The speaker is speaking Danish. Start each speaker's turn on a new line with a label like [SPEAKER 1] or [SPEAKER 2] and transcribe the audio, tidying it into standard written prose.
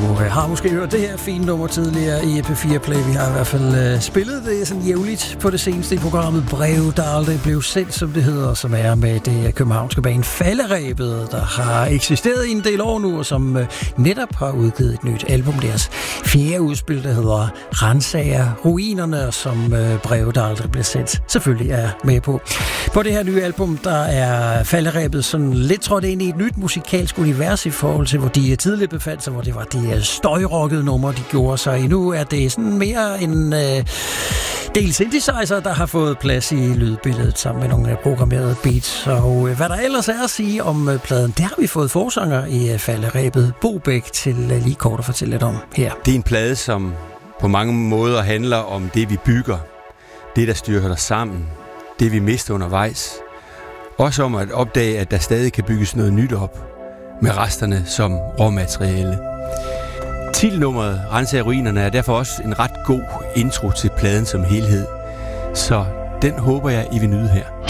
[SPEAKER 1] har måske hørt det her fine nummer tidligere i P4 Play. Vi har i hvert fald spillet det sådan jævnligt på det seneste i programmet Breve, der aldrig blev sendt, som det hedder, som er med det københavnske band Falderebet, der har eksisteret i en del år nu, og som netop har udgivet et nyt album. Deres fjerde udspil, der hedder Ransager Ruinerne, som Breve, der aldrig blev sendt, selvfølgelig er med på. På det her nye album, der er Falderebet sådan lidt trådt ind i et nyt musikalsk univers i forhold til, hvor de tidligere befandt sig, hvor det var de støjrockede numre, de gjorde sig. Nu er det sådan mere en del synthesizer, der har fået plads i lydbilledet sammen med nogle programmerede beats. Og hvad der ellers er at sige om pladen, det har vi fået forsanger i Falderebet, Bo Bæk, til lige kort at fortælle lidt om her.
[SPEAKER 2] Det er en plade, som på mange måder handler om det, vi bygger, det, der styrker os sammen, det, vi mister undervejs. Også om at opdage, at der stadig kan bygges noget nyt op, med resterne som råmateriale. Titelnummeret Ransager Ruinerne er derfor også en ret god intro til pladen som helhed. Så den håber jeg, I vil nyde her.